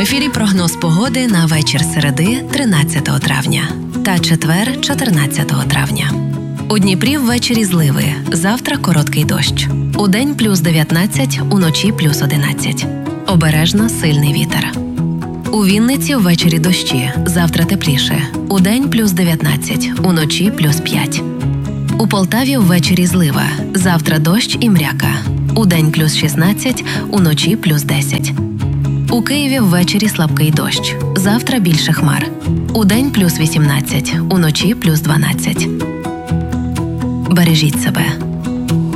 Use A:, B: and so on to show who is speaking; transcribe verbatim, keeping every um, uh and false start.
A: ефірі прогноз погоди на вечір середи тринадцятого травня та четвер чотирнадцятого травня. У Дніпрі ввечері зливи, завтра короткий дощ. Удень плюс дев'ятнадцять, уночі плюс одинадцять. Обережно сильний вітер. У Вінниці ввечері дощі, завтра тепліше. Удень плюс дев'ятнадцять, уночі плюс п'ять. У Полтаві ввечері злива, завтра дощ і мряка. Удень плюс шістнадцять, уночі плюс десять. У Києві ввечері слабкий дощ, завтра більше хмар. Удень плюс вісімнадцять, уночі плюс дванадцять. Бережіть себе.